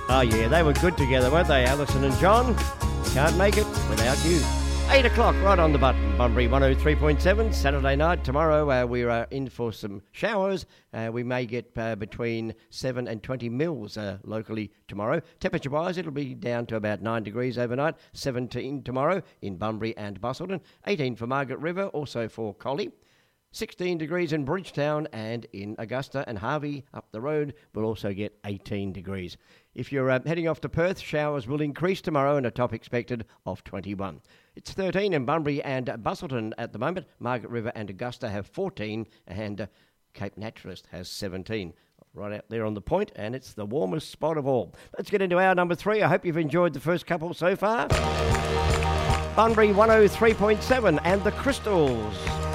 Oh, yeah, they were good together, weren't they, Alison and John? Can't make it without you. 8 o'clock, right on the button. Bunbury 103.7, Saturday night. Tomorrow we are in for some showers. We may get between 7 and 20 mils locally tomorrow. Temperature-wise, it'll be down to about 9 degrees overnight. 17 tomorrow in Bunbury and Busselton. 18 for Margaret River, also for Collie. 16 degrees in Bridgetown, and in Augusta and Harvey up the road will also get 18 degrees. If you're heading off to Perth, showers will increase tomorrow and a top expected of 21. It's 13 in Bunbury and Busselton at the moment. Margaret River and Augusta have 14 and Cape Naturalist has 17. Right out there on the point, and it's the warmest spot of all. Let's get into hour number 3. I hope you've enjoyed the first couple so far. Bunbury 103.7 and the Crystals.